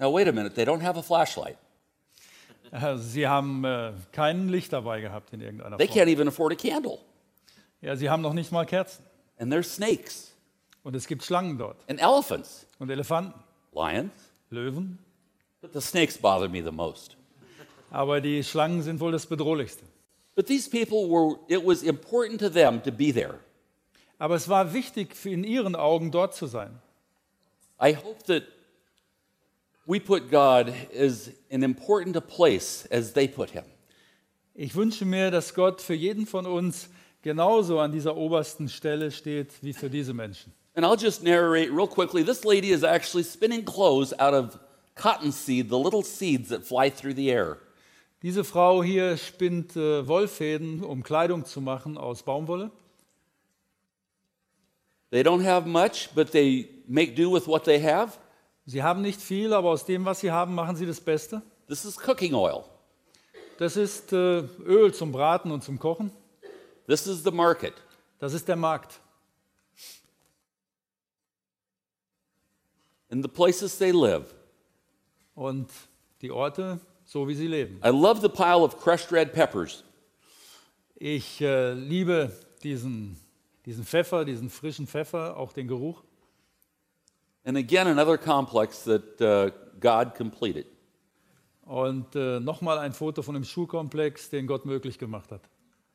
Now wait a minute, they don't have a flashlight. Sie haben kein Licht dabei gehabt in irgendeiner They Form. can't even afford a candle. Ja, sie haben noch nicht mal Kerzen. And there's snakes Und es gibt Schlangen dort and elephants, und Elefanten, lions. Löwen. But the snakes bother me the most. Aber die Schlangen sind wohl das Bedrohlichste. But these people it was important to them to be there. Aber es war wichtig in ihren Augen dort zu sein. I hope that we put God as important a place as they put him. Ich wünsche mir, dass Gott für jeden von uns genauso an dieser obersten Stelle steht wie für diese Menschen. And I'll just narrate real quickly. This lady is actually spinning clothes out of cottonseed, the little seeds that fly through the air. Diese Frau hier spinnt Wollfäden, um Kleidung zu machen aus Baumwolle. They don't have much, but they make do with what they have. Sie haben nicht viel, aber aus dem, was sie haben, machen sie das Beste. This is cooking oil. Das ist Öl zum Braten und zum Kochen. This is the market. Das ist der Markt. And the places they live. Und die Orte, so wie sie leben. I love the pile of crushed red peppers. Ich liebe diesen Pfeffer, diesen frischen Pfeffer, auch den Geruch. And again, another complex that God completed. Und nochmal ein Foto von dem Schulkomplex, den Gott möglich gemacht hat.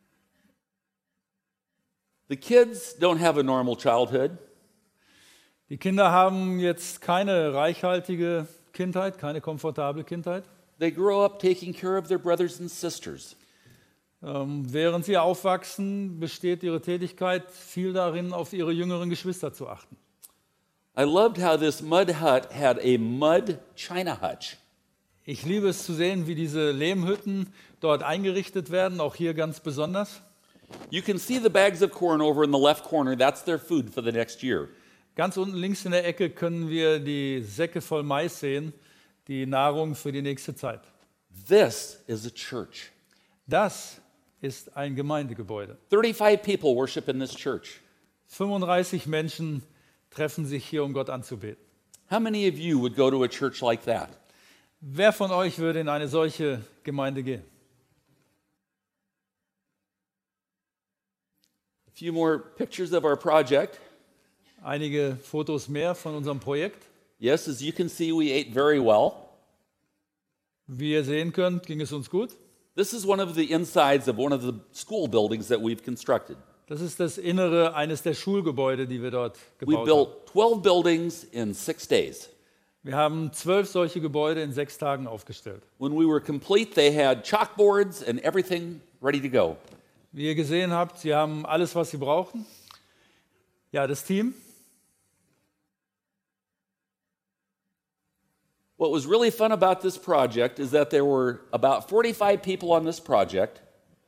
The kids don't have a normal childhood. Die Kinder haben jetzt keine reichhaltige Kindheit, keine komfortable Kindheit. They grow up taking care of their brothers and sisters. Während sie aufwachsen, besteht ihre Tätigkeit viel darin, auf ihre jüngeren Geschwister zu achten. I loved how this mud hut had a mud china hutch. Ich liebe es zu sehen, wie diese Lehmhütten dort eingerichtet werden, auch hier ganz besonders. You can see the bags of corn over in the left corner. That's their food for the next year. Ganz unten links in der Ecke können wir die Säcke voll Mais sehen, die Nahrung für die nächste Zeit. This is a church. Das ist ein Gemeindegebäude. 35 people worship in this church. 35 Menschen treffen sich hier, um Gott anzubeten. How many of you would go to a church like that? Wer von euch würde in eine solche Gemeinde gehen? A few more pictures of our project. Einige Fotos mehr von unserem Projekt. Yes, as you can see, we ate very well. Wie ihr sehen könnt, ging es uns gut. This is one of the insides of one of the school buildings that we've constructed. Das ist das Innere eines der Schulgebäude, die wir dort We gebaut haben. built 12 buildings in 6 days. Wir haben 12 solche Gebäude in 6 Tagen aufgestellt. When we were complete, they had chalkboards and everything ready to go. Wie ihr gesehen habt, sie haben alles, was sie brauchen. Ja, das Team. What was really fun about this project is that there were about 45 people on this project,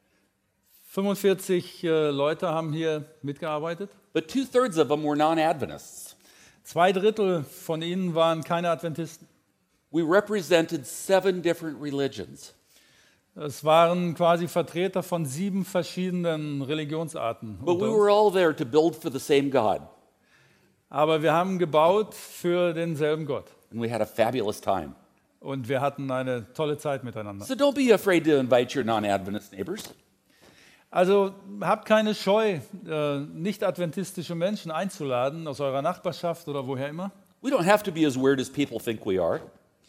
45 Leute haben hier mitgearbeitet. but 2/3 of them were non-Adventists. 2/3 von ihnen waren keine Adventisten. We represented 7 different religions. Es waren quasi Vertreter von 7 verschiedenen Religionsarten. But unter we uns. were all there to build for the same God, Aber wir haben gebaut für denselben Gott. and we had a fabulous time. Und wir hatten eine tolle Zeit miteinander. So don't be afraid to invite your non-Adventist neighbors. Also habt keine Scheu, nicht-adventistische Menschen einzuladen aus eurer Nachbarschaft oder woher immer. We don't have to be as weird as people think we are.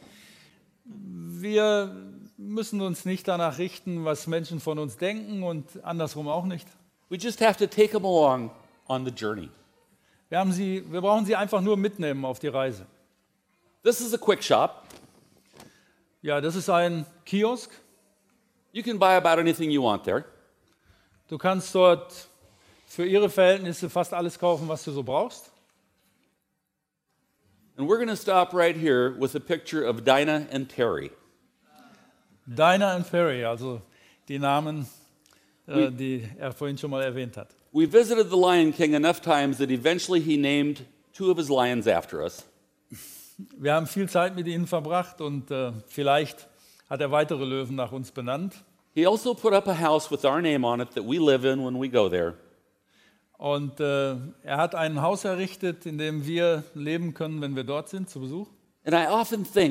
Wir müssen uns nicht danach richten, was Menschen von uns denken und andersrum auch nicht. We just have to take them along on the journey. Wir brauchen sie einfach nur mitnehmen auf die Reise. This is a quick shop. Ja, das ist ein Kiosk. You can buy about anything you want there. Du kannst dort für ihre Verhältnisse fast alles kaufen, was du so brauchst. And we're going to stop right here with a picture of Dinah and Terry. Dinah und Ferry, also die Namen, die er vorhin schon mal erwähnt hat. We visited the Lion King enough times that eventually he named 2 of his lions after us. Wir haben viel Zeit mit ihnen verbracht und vielleicht hat er weitere Löwen nach uns benannt. He also put up a house with our name on it that we live in when we go there. Und er hat ein Haus errichtet, in dem wir leben können, wenn wir dort sind, zu Besuch. And I often think